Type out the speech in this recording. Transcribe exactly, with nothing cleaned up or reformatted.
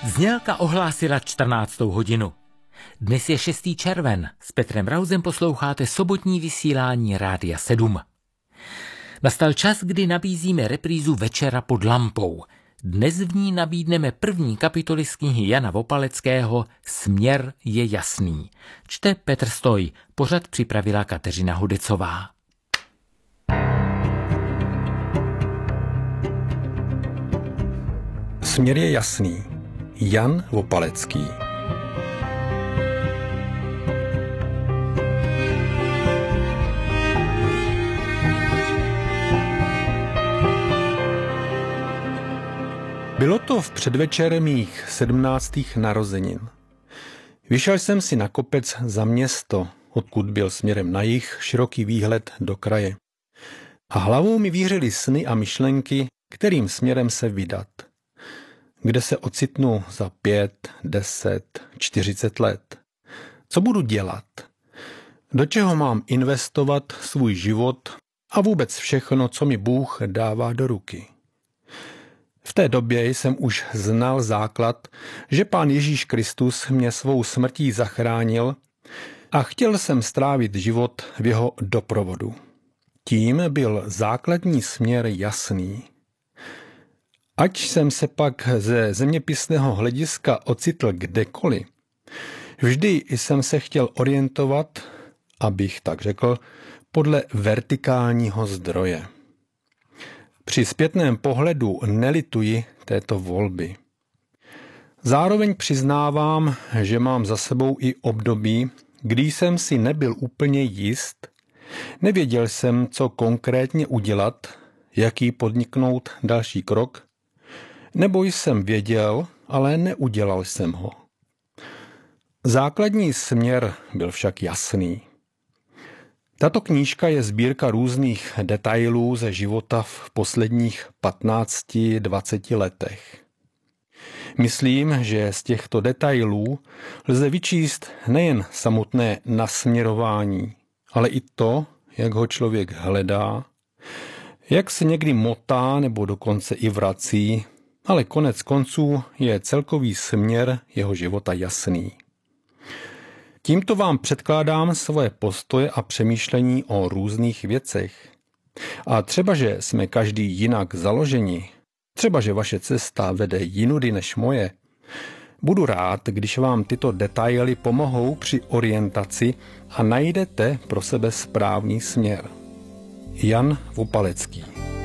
Znělka ohlásila čtrnáctou hodinu. Dnes je šestý červen. S Petrem Rausem posloucháte sobotní vysílání Rádia sedm. Nastal čas, kdy nabízíme reprízu Večera pod lampou. Dnes v ní nabídneme první kapitoly z knihy Jana Vopaleckého Směr je jasný. Čte Petr Stoj, pořad připravila Kateřina Hudecová. Směr je jasný. Jan Vopalecký. Bylo to v předvečer mých sedmnáctých narozenin. Vyšel jsem si na kopec za město, odkud byl směrem na jih široký výhled do kraje. A hlavou mi vířily sny a myšlenky, kterým směrem se vydat. Kde se ocitnu za pět, deset, čtyřicet let. Co budu dělat? Do čeho mám investovat svůj život a vůbec všechno, co mi Bůh dává do ruky? V té době jsem už znal základ, že Pán Ježíš Kristus mě svou smrtí zachránil a chtěl jsem strávit život v jeho doprovodu. Tím byl základní směr jasný. Ať jsem se pak ze zeměpisného hlediska ocitl kdekoliv, vždy jsem se chtěl orientovat, abych tak řekl, podle vertikálního zdroje. Při zpětném pohledu nelituji této volby. Zároveň přiznávám, že mám za sebou i období, kdy jsem si nebyl úplně jist, nevěděl jsem, co konkrétně udělat, jaký podniknout další krok, nebo jsem věděl, ale neudělal jsem ho. Základní směr byl však jasný. Tato knížka je sbírka různých detailů ze života v posledních patnácti dvaceti letech. Myslím, že z těchto detailů lze vyčíst nejen samotné nasměrování, ale i to, jak ho člověk hledá, jak se někdy motá nebo dokonce i vrací, ale konec konců je celkový směr jeho života jasný. Tímto vám předkládám svoje postoje a přemýšlení o různých věcech. A třeba, že jsme každý jinak založeni, třeba, že vaše cesta vede jinudy než moje, budu rád, když vám tyto detaily pomohou při orientaci a najdete pro sebe správný směr. Jan Vopalecký.